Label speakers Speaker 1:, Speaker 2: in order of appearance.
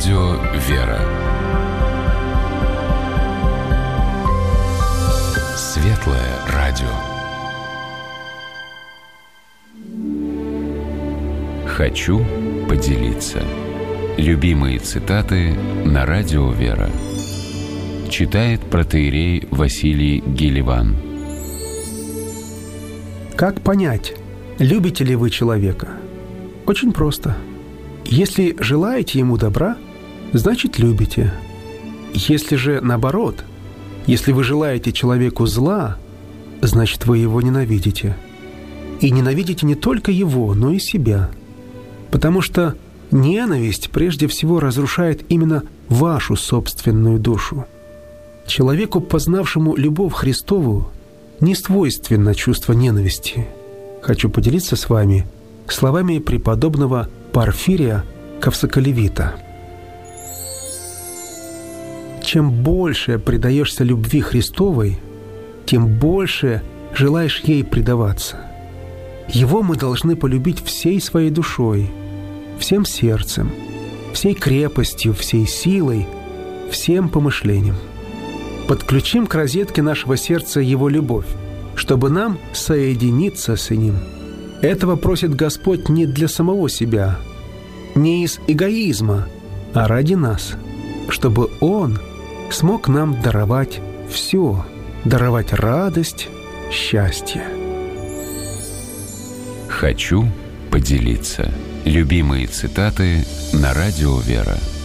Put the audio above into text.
Speaker 1: радио «Вера». Светлое радио. Хочу поделиться. Любимые цитаты на радио «Вера». Читает протоиерей Василий Гелеван.
Speaker 2: Как понять, любите ли вы человека? Очень просто. Если желаете ему добра, значит любите. Если же наоборот, если вы желаете человеку зла, значит вы его ненавидите. И ненавидите не только его, но и себя. Потому что ненависть прежде всего разрушает именно вашу собственную душу. Человеку, познавшему любовь Христову, не свойственно чувство ненависти. Хочу поделиться с вами словами преподобного Порфирия Кавсоколевита. Чем больше предаешься любви Христовой, тем больше желаешь ей предаваться. Его мы должны полюбить всей своей душой, всем сердцем, всей крепостью, всей силой, всем помышлением. Подключим к розетке нашего сердца Его любовь, чтобы нам соединиться с Ним. Этого просит Господь не для самого себя, не из эгоизма, а ради нас, чтобы Он смог нам даровать все, даровать радость, счастье.
Speaker 1: Хочу поделиться. Любимые цитаты на радио «Вера».